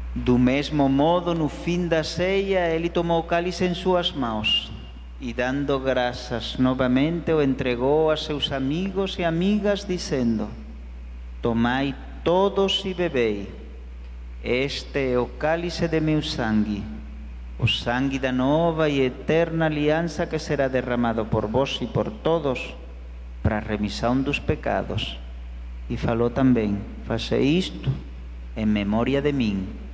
Do mesmo modo, no fim da ceia, ele tomou o cálice em suas mãos e, dando graças novamente, o entregou a seus amigos e amigas, dizendo: Tomai todos e bebei. Este é o cálice de meu sangue, o sangue da nova e eterna aliança que será derramado por vós e por todos para a remissão dos pecados. E falou também: Fazei isto em memória de mim.